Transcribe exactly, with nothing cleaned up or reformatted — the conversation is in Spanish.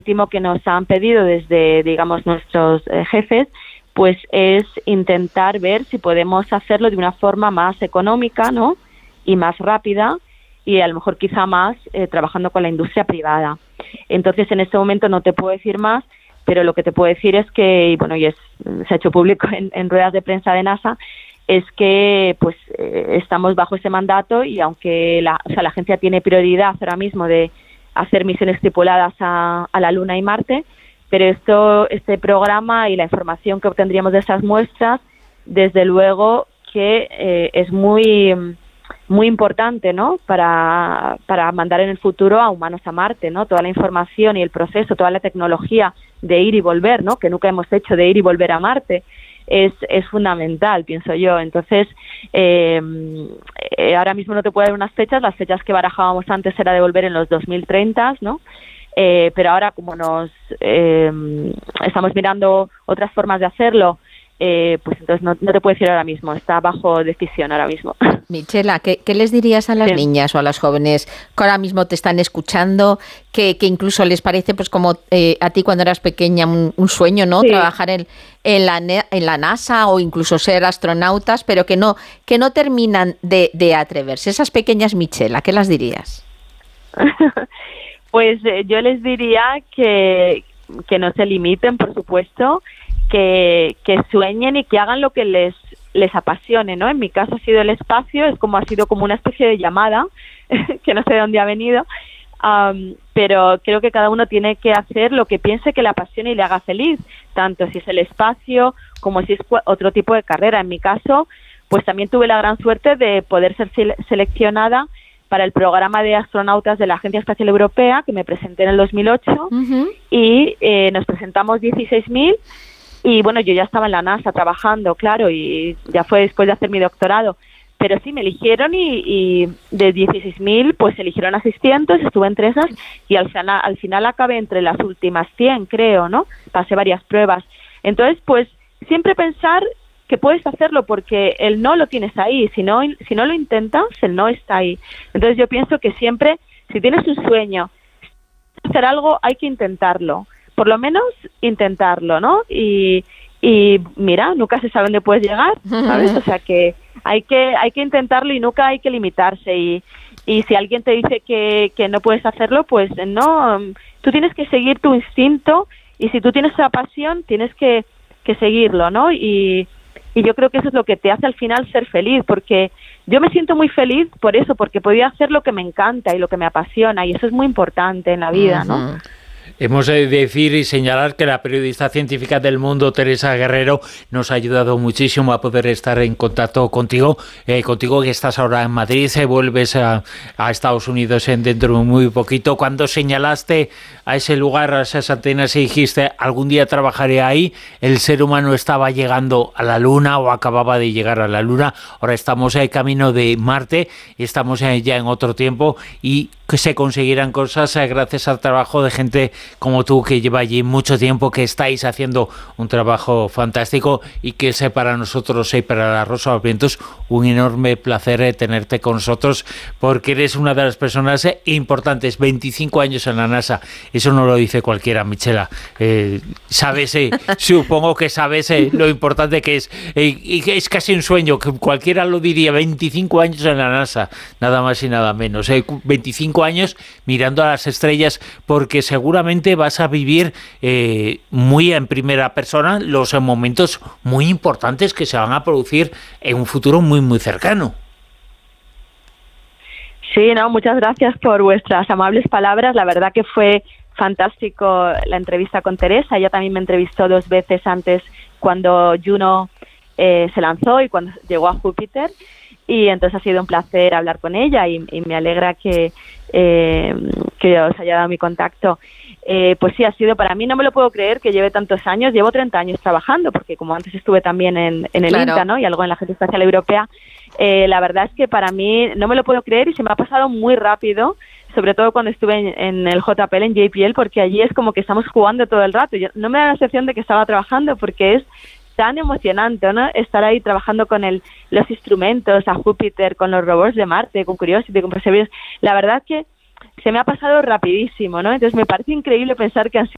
último que nos han pedido desde, digamos, nuestros eh, jefes, pues es intentar ver si podemos hacerlo de una forma más económica, ¿no? Y más rápida, y a lo mejor quizá más eh, trabajando con la industria privada. Entonces, en este momento no te puedo decir más, pero lo que te puedo decir es que, y bueno, y es, se ha hecho público en, en ruedas de prensa de NASA, es que pues eh, estamos bajo ese mandato, y aunque la, o sea, la agencia tiene prioridad ahora mismo de hacer misiones tripuladas a, a la Luna y Marte, pero esto, este programa y la información que obtendríamos de esas muestras, desde luego que eh, es muy muy importante, ¿no? Para, para mandar en el futuro a humanos a Marte, ¿no? Toda la información y el proceso, toda la tecnología de ir y volver, ¿no? Que nunca hemos hecho, de ir y volver a Marte, es, es fundamental, pienso yo. Entonces, eh, eh, ahora mismo no te puedo dar unas fechas, las fechas que barajábamos antes era de volver en los dos mil treinta, ¿no? Eh, pero ahora, como nos eh, estamos mirando otras formas de hacerlo, eh, pues entonces no, no te puedo decir ahora mismo, está bajo decisión ahora mismo. Michela, ¿qué, qué les dirías a las sí. niñas o a las jóvenes que ahora mismo te están escuchando, que, que incluso les parece, pues como eh, a ti cuando eras pequeña, un, un sueño, ¿no? Sí. Trabajar en, en, la, en la NASA o incluso ser astronautas, pero que no, que no terminan de, de atreverse? Esas pequeñas, Michela, ¿qué las dirías? Pues eh, yo les diría que, que no se limiten, por supuesto, que, que sueñen y que hagan lo que les les apasione, ¿no? En mi caso ha sido el espacio, es como ha sido como una especie de llamada, que no sé de dónde ha venido, um, pero creo que cada uno tiene que hacer lo que piense que le apasione y le haga feliz, tanto si es el espacio como si es otro tipo de carrera. En mi caso, pues también tuve la gran suerte de poder ser sele- seleccionada para el programa de astronautas de la Agencia Espacial Europea, que me presenté en el dos mil ocho, uh-huh. y eh, nos presentamos dieciséis mil. Y bueno, yo ya estaba en la NASA trabajando, claro, y ya fue después de hacer mi doctorado. Pero sí, me eligieron y, y de dieciséis mil, pues eligieron a seiscientos, estuve entre esas, y al final, al final acabé entre las últimas cien, creo, ¿no? Pasé varias pruebas. Entonces, pues, siempre pensar que puedes hacerlo, porque el no lo tienes ahí. Si no, si no lo intentas, el no está ahí. Entonces, yo pienso que siempre, si tienes un sueño, hacer algo, hay que intentarlo. Por lo menos intentarlo, ¿no? Y, y mira, nunca se sabe dónde puedes llegar, ¿sabes? O sea que hay que hay que intentarlo y nunca hay que limitarse. Y, y si alguien te dice que, que no puedes hacerlo, pues no, tú tienes que seguir tu instinto, y si tú tienes esa pasión, tienes que, que seguirlo, ¿no? Y, y yo creo que eso es lo que te hace al final ser feliz, porque yo me siento muy feliz por eso, porque podía hacer lo que me encanta y lo que me apasiona, y eso es muy importante en la vida, ¿no? Uh-huh. Hemos de decir y señalar que la periodista científica del Mundo, Teresa Guerrero, nos ha ayudado muchísimo a poder estar en contacto contigo, eh, contigo que estás ahora en Madrid, eh, vuelves a, a Estados Unidos en dentro de muy poquito. Cuando señalaste a ese lugar, a esas antenas, y dijiste, algún día trabajaré ahí, el ser humano estaba llegando a la Luna o acababa de llegar a la Luna, ahora estamos en camino de Marte, estamos eh, ya en otro tiempo, y que se conseguirán cosas eh, gracias al trabajo de gente como tú, que lleva allí mucho tiempo, que estáis haciendo un trabajo fantástico, y que es para nosotros y para la Rosa de los Vientos un enorme placer eh, tenerte con nosotros, porque eres una de las personas eh, importantes. Veinticinco años en la NASA, eso no lo dice cualquiera, Michela. Eh, sabes, eh, supongo que sabes eh, lo importante que es, eh, y que es casi un sueño, que cualquiera lo diría. Veinticinco años en la NASA, nada más y nada menos. Eh, veinticinco años mirando a las estrellas, porque seguramente vas a vivir eh, muy en primera persona los momentos muy importantes que se van a producir en un futuro muy muy cercano. Sí, no, muchas gracias por vuestras amables palabras. La verdad que fue fantástico la entrevista con Teresa. Ella también me entrevistó dos veces antes, cuando Juno eh, se lanzó y cuando llegó a Júpiter. Y entonces ha sido un placer hablar con ella, y, y me alegra que, eh, que os haya dado mi contacto. Eh, pues sí, ha sido, para mí no me lo puedo creer que lleve tantos años, llevo treinta años trabajando, porque como antes estuve también en, en el claro. INTA, ¿no? Y algo en la Agencia Espacial Europea, eh, la verdad es que para mí no me lo puedo creer, y se me ha pasado muy rápido, sobre todo cuando estuve en, en el J P L, en J P L, porque allí es como que estamos jugando todo el rato. Yo, no me da la sensación de que estaba trabajando, porque es tan emocionante, ¿no? Estar ahí trabajando con el, los instrumentos a Júpiter, con los robots de Marte, con Curiosity, con Perseverance. La verdad que se me ha pasado rapidísimo, ¿no? Entonces me parece increíble pensar que han sido